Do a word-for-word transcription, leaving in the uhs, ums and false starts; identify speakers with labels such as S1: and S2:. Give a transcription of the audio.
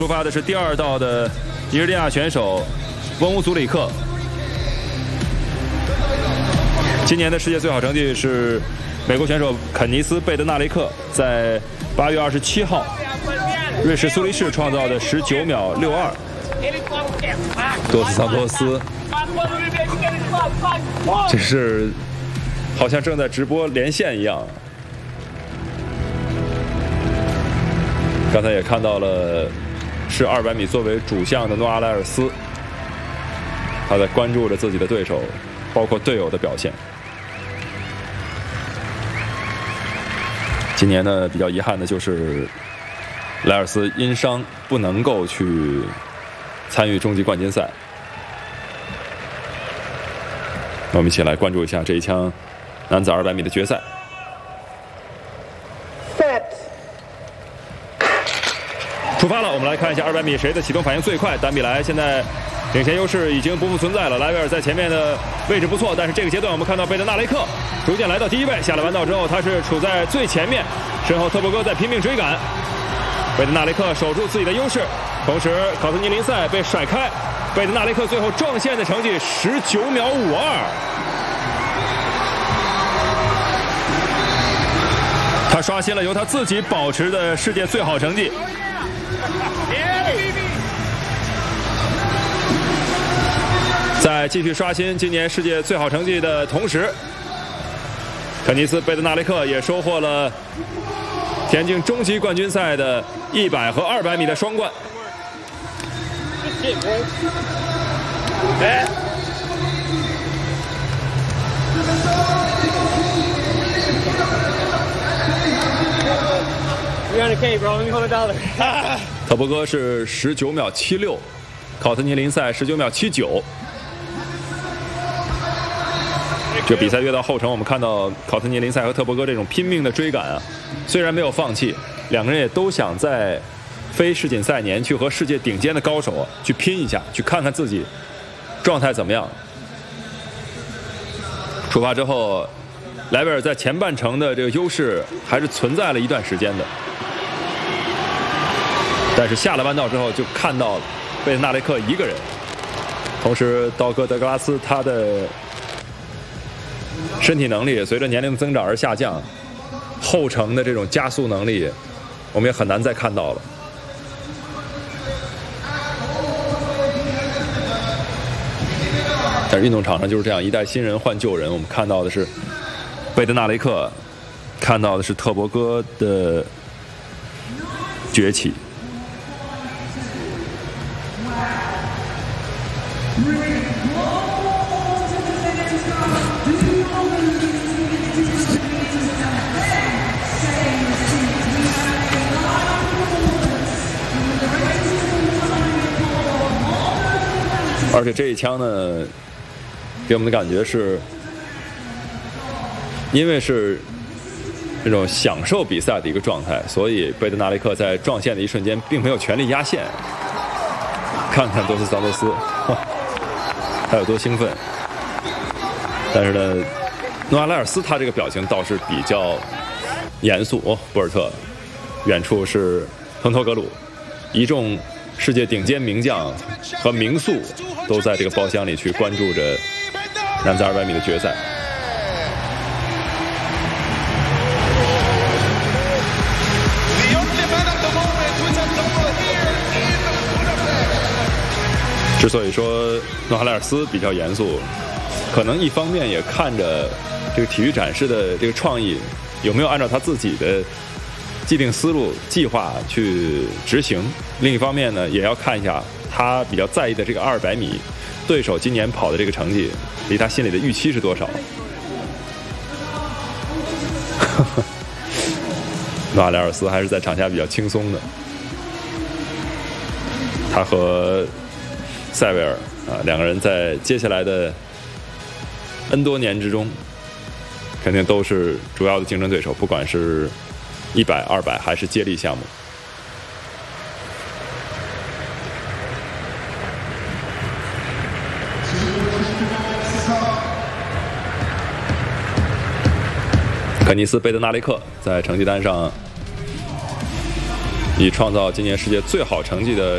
S1: 出发的是第二道的尼日利亚选手温乌祖里克。今年的世界最好成绩是美国选手肯尼斯·贝德纳雷克在八月二十七号瑞士苏黎世创造的十九秒六二。多斯桑托斯，这是好像正在直播连线一样。刚才也看到了。 是二百米作为主项的诺阿莱尔斯，他在关注着自己的对手，包括队友的表现。今年呢，比较遗憾的就是莱尔斯因伤不能够去参与终极冠军赛。那我们一起来关注一下这一枪男子二百米的决赛。 出发了，我们来看一下二百米谁的启动反应最快。丹比莱现在领先优势已经不复存在了，莱维尔在前面的位置不错，但是这个阶段我们看到贝德纳雷克逐渐来到第一位，下了弯道之后他是处在最前面，身后特伯戈在拼命追赶。贝德纳雷克守住自己的优势，同时考特尼林赛被甩开，贝德纳雷克最后撞线的成绩十九秒五二。 他刷新了由他自己保持的世界最好成绩。在继续刷新今年世界最好成绩的同时，肯尼斯·贝德纳雷克也收获了田径终极冠军赛的一百和二百米的双冠。哎。 特伯戈是十九秒七六，考特尼林赛十九秒七九。这比赛越到后程，我们看到考特尼林赛和特伯戈这种拼命的追赶啊，虽然没有放弃，两个人也都想在非世锦赛年去和世界顶尖的高手啊去拼一下，去看看自己状态怎么样。出发之后，莱维尔在前半程的这个优势还是存在了一段时间的。 但是下了弯道之后，就看到贝德纳雷克一个人。同时，道格·德格拉斯他的身体能力随着年龄的增长而下降，后程的这种加速能力，我们也很难再看到了。但是运动场上就是这样，一代新人换旧人。我们看到的是贝德纳雷克，看到的是特伯戈的崛起。 而且这一枪呢，给我们的感觉是，因为是这种享受比赛的一个状态，所以贝德纳雷克在撞线的一瞬间并没有全力压线。看看多斯桑托斯，他有多兴奋。但是呢，诺阿莱尔斯他这个表情倒是比较严肃。哦，博尔特，远处是亨托格鲁，一众世界顶尖名将和名宿都在这个包厢里去关注着男子二百米的决赛。之所以说诺阿莱尔斯比较严肃，可能一方面也看着这个体育展示的这个创意有没有按照他自己的既定思路计划去执行，另一方面呢，也要看一下他比较在意的这个二百米对手今年跑的这个成绩离他心里的预期是多少。诺阿莱尔斯还是在场下比较轻松的，他和塞维尔啊，两个人在接下来的 N 多年之中，肯定都是主要的竞争对手，不管是一百、二百还是接力项目。肯尼斯·贝德纳雷克在成绩单上以创造今年世界最好成绩的